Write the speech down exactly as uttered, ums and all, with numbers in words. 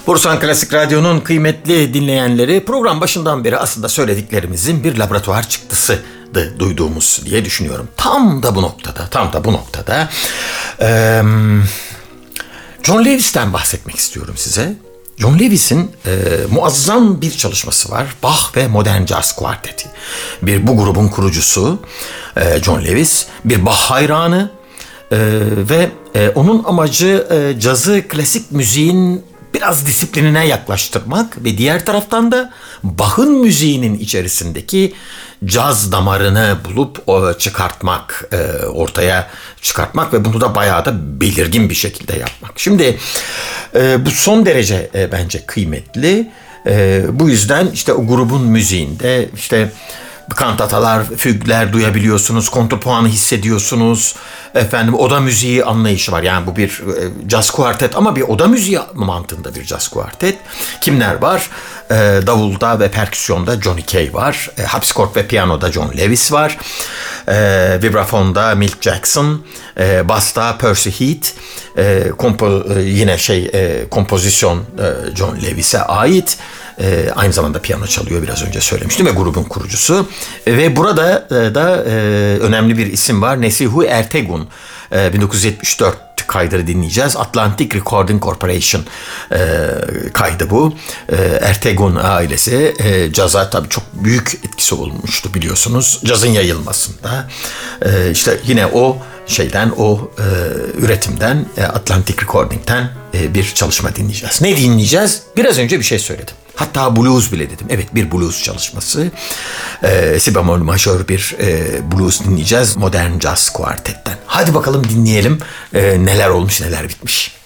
Bursan Klasik Radyo'nun kıymetli dinleyenleri, program başından beri aslında söylediklerimizin bir laboratuvar çıktısı duyduğumuz diye düşünüyorum. Tam da bu noktada, tam da bu noktada ee, John Lewis'ten bahsetmek istiyorum size. John Lewis'in e, muazzam bir çalışması var. Bach ve Modern Jazz Kuarteti. Bir bu grubun kurucusu e, John Lewis, bir Bach hayranı e, ve e, onun amacı e, cazı klasik müziğin biraz disiplinine yaklaştırmak ve diğer taraftan da Bach'ın müziğinin içerisindeki caz damarını bulup çıkartmak, ortaya çıkartmak ve bunu da bayağı da belirgin bir şekilde yapmak. Şimdi bu son derece bence kıymetli. Bu yüzden işte o grubun müziğinde işte kantatalar, fügler duyabiliyorsunuz, kontrpuanı hissediyorsunuz. Efendim oda müziği anlayışı var. Yani bu bir e, caz kuartet ama bir oda müziği mantığında bir caz kuartet. Kimler var? E, davulda ve perküsyonda Johnny Kay var. E, harpsichord ve piyanoda John Lewis var. E, vibrafonda Milt Jackson. E, basta Percy Heath. E, kompo, e, yine şey e, kompozisyon e, John Lewis'e ait. E, aynı zamanda piyano çalıyor, biraz önce söylemiştim, ve grubun kurucusu. E, ve burada e, da e, önemli bir isim var. Nesihu Ertegun. E, bin dokuz yüz yetmiş dört kaydını dinleyeceğiz. Atlantic Recording Corporation e, kaydı bu. E, Ertegun ailesi e, caza tabii çok büyük etkisi olmuştu biliyorsunuz. Cazın yayılmasında. E, işte yine o şeyden, o e, üretimden, e, Atlantic Recording'den e, bir çalışma dinleyeceğiz. Ne dinleyeceğiz? Biraz önce bir şey söyledim. Hatta blues bile dedim. Evet, bir blues çalışması. E, si bemol majör bir e, blues dinleyeceğiz. Modern Jazz Kuartet'ten. Hadi bakalım dinleyelim e, neler olmuş neler bitmiş.